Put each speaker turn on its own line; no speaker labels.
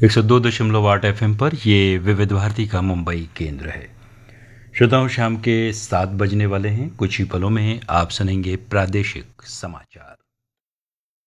102.8 FM पर ये विविध भारती का मुंबई केंद्र है। श्रोताओं, शाम के 7 बजने वाले हैं। कुछ ही पलों में आप सुनेंगे प्रादेशिक समाचार।